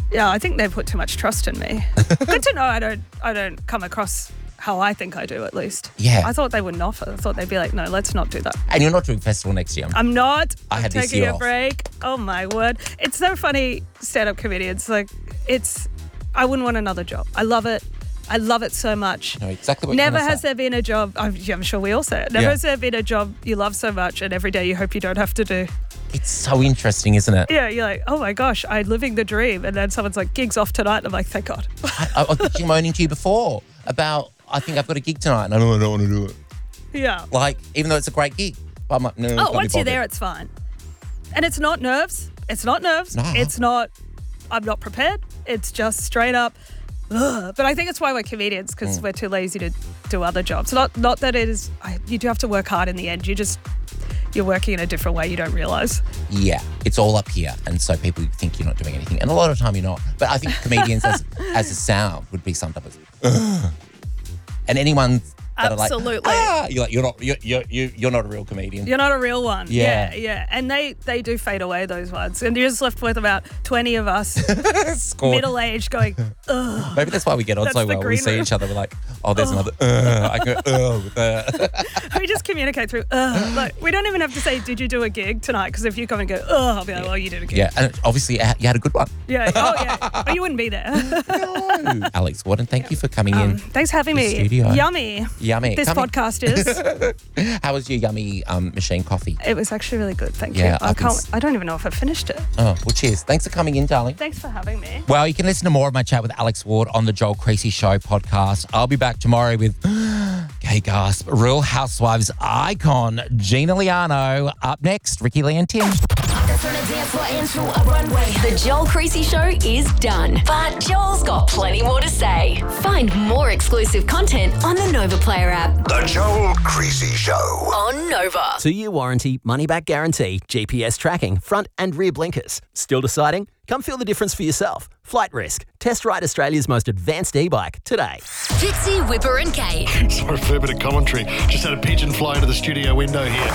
Yeah, I think they put too much trust in me. Good to know I don't come across how I think I do, at least. Yeah. I thought they wouldn't offer. I thought they'd be like, no, let's not do that. And you're not doing festival next year. I'm not. I had I'm this taking year a off. break. Oh, my word. It's so funny, stand-up comedians. Like, I wouldn't want another job. I love it. I love it so much. I know exactly what Never you're gonna has say. there been a job, I'm sure we all say it, never has there been a job you love so much and every day you hope you don't have to do. It's so interesting, isn't it? Yeah, you're like, oh my gosh, I'm living the dream. And then someone's like, gigs off tonight. And I'm like, thank God. I was moaning to you before about, I think I've got a gig tonight and I don't want to do it. Yeah. Like, even though it's a great gig. But I'm like, no, Oh, once you're there, it's fine. And it's not nerves. It's not nerves. No. It's not, I'm not prepared. It's just straight up, ugh. But I think it's why we're comedians, because we're too lazy to do other jobs. Not that it is, you do have to work hard in the end. You're working in a different way you don't realise. Yeah, it's all up here. And so people think you're not doing anything. And a lot of the time you're not. But I think comedians as a sound would be summed up as, ugh. And anyone that Absolutely. are like, you're like, you're not a real comedian. You're not a real one. Yeah. Yeah. And they do fade away, those ones. And you're just left with about 20 of us, Scored. middle-aged, going, ugh. Maybe that's why we get on That's so the well. We green see room. each other, we're like, oh, there's another, I go, with We just communicate through, like, we don't even have to say, did you do a gig tonight? Because if you come and go, I'll be like, well, you did a gig. Yeah, and obviously you had a good one. Yeah. Oh, yeah. But you wouldn't be there. No. Alex Warden, thank you for coming in. Thanks for having The me. studio. Yummy. This Come in. podcast is. How was your yummy machine coffee? It was actually really good. Thank Yeah, you. I don't even know if I finished it. Oh, well, cheers. Thanks for coming in, darling. Thanks for having me. Well, you can listen to more of my chat with Alex Ward on the Joel Creasy Show podcast. I'll be back tomorrow with, gay gasp, Real Housewives icon Gina Liano. Up next, Ricky Lee and Tim. The Joel Creasy Show is done, but Joel's got plenty more to say. Find more exclusive content on the Nova Player app. The Joel Creasy Show. On Nova. 2-year warranty, money-back guarantee, GPS tracking, front and rear blinkers. Still deciding? Come feel the difference for yourself. Flight Risk. Test ride Australia's most advanced e-bike today. Fitzy, Whipper and Kate. Sorry for a bit of commentary. Just had a pigeon fly into the studio window here.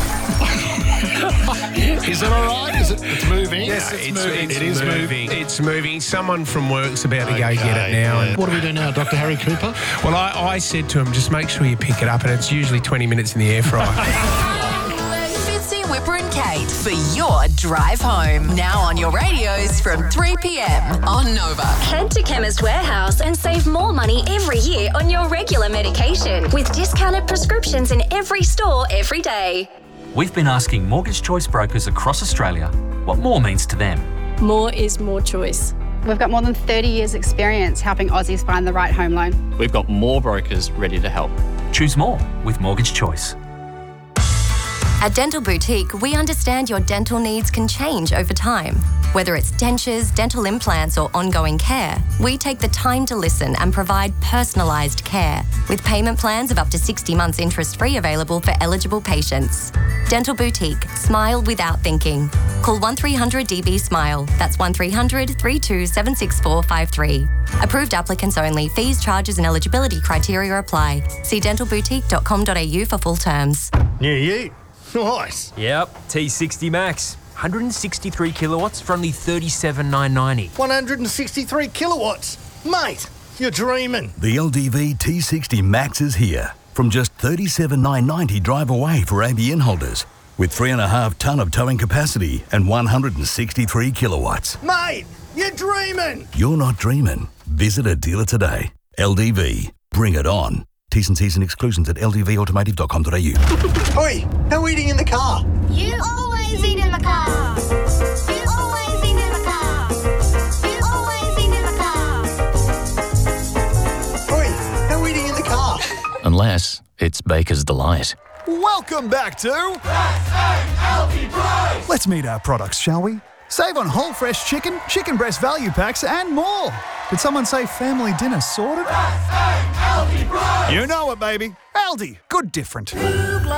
Is it all right? It's moving? Yes, it's moving. It is moving. It's moving. Someone from work's about to go get it now. And, What do we do now, Dr. Harry Cooper? well, I said to him, just make sure you pick it up, and it's usually 20 minutes in the air fryer. Fitzy, Whipper and Kate for your drive home. Now on your radios from 3 p.m. on Nova. Head to Chemist Warehouse and save more money every year on your regular medication with discounted prescriptions in every store every day. We've been asking Mortgage Choice brokers across Australia what more means to them. More is more choice. We've got more than 30 years' experience helping Aussies find the right home loan. We've got more brokers ready to help. Choose more with Mortgage Choice. At Dental Boutique, we understand your dental needs can change over time. Whether it's dentures, dental implants, or ongoing care, we take the time to listen and provide personalised care, with payment plans of up to 60 months interest-free available for eligible patients. Dental Boutique. Smile without thinking. Call 1300-DB-SMILE. That's 1300 32 76453. Approved applicants only. Fees, charges and eligibility criteria apply. See dentalboutique.com.au for full terms. New Ute. Nice. Yep, T60 Max. 163 kilowatts for only $37,990. 163 kilowatts. Mate, you're dreaming. The LDV T60 Max is here. From just $37,990 drive away for ABN holders. With 3.5 tonne of towing capacity and 163 kilowatts. Mate, you're dreaming. You're not dreaming. Visit a dealer today. LDV. Bring it on. T's and C's and exclusions at ldvautomotive.com.au. Oi, no eating in the car. You always eat in the car. You always eat in the car. You always eat in the car. Oi, no eating in the car. Unless it's Baker's Delight. Welcome back to Let's meet our products, shall we? Save on whole fresh chicken, chicken breast value packs, and more. Did someone say family dinner sorted? You know it, baby. Aldi, good different.